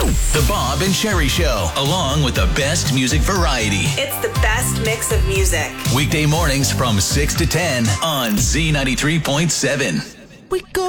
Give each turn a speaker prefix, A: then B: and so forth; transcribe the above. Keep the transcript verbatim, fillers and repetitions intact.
A: The Bob and Sherry Show, along with the best music variety.
B: It's the best mix of music.
A: Weekday mornings from six to ten on Z ninety-three point seven.
C: We go